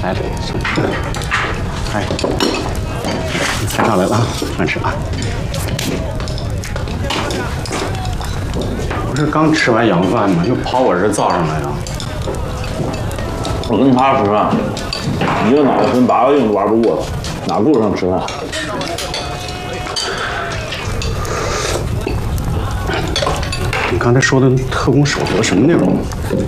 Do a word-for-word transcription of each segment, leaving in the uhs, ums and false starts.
来来，哎，菜上来了啊，慢吃啊。不是刚吃完羊饭吗？又跑我这灶上来了。 我跟他吃饭，一个脑袋分八个硬都玩不过，哪顾得上吃饭？ 你刚才说的特工守则什么内容？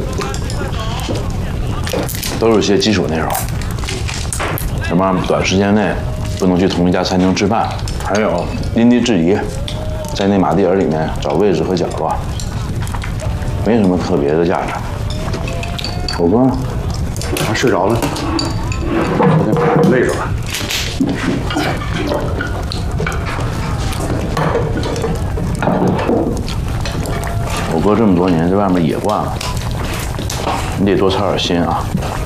都是些基础内容，什么短时间内不能去同一家餐厅吃饭，还有因地制宜，在那马蒂尔里面找位置和角落，没什么特别的价值。我哥呢？ 他睡着了，累着了。 我哥这么多年在外面野惯了，你得多操点心啊。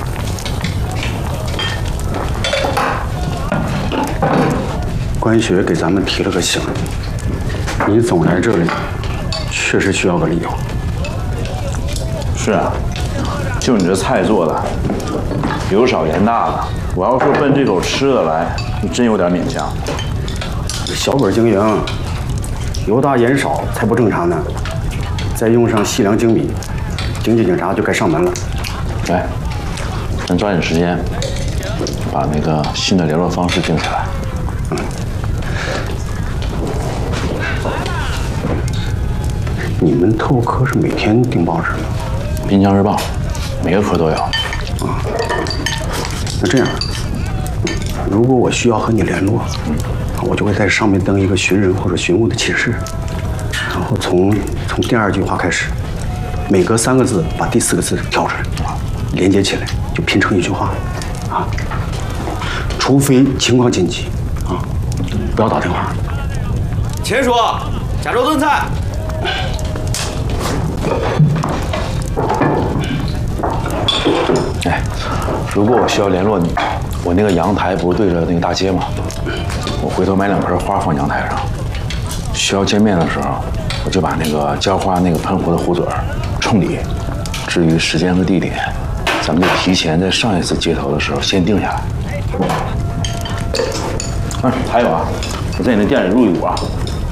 关学给咱们提了个醒，你总来这里，确实需要个理由。 是啊，就你这菜做的，油少盐大的，我要说奔这口吃的来，真有点勉强。 小本经营，油大盐少才不正常呢。再用上细粮精米，经济警察就该上门了。 来，咱抓紧时间，把那个新的联络方式定下来。 嗯。你们特务科是每天订报纸吗？ 《滨江日报》，每个科都有。啊， 那这样，如果我需要和你联络，嗯，我就会在上面登一个寻人或者寻物的启事，然后从从第二句话开始，每隔三个字把第四个字挑出来，连接起来，就拼成一句话，啊，除非情况紧急，啊，不要打电话。 钱叔，加州炖菜。 哎，如果我需要联络你，我那个阳台不是对着那个大街吗？我回头买两盆花放阳台上。需要见面的时候，我就把那个浇花那个喷壶的壶嘴冲底。至于时间和地点，咱们就提前在上一次接头的时候先定下来。嗯，还有啊，我在你那店里入一股啊。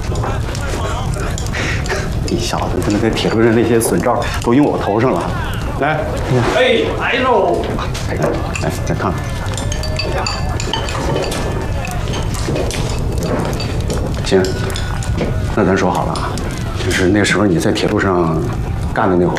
你小子他妈在铁路上那些损照都用我头上了，来， 哎，来喽！ 来，来，再看看。行，那咱说好了啊，就是那时候你在铁路上干的那会儿，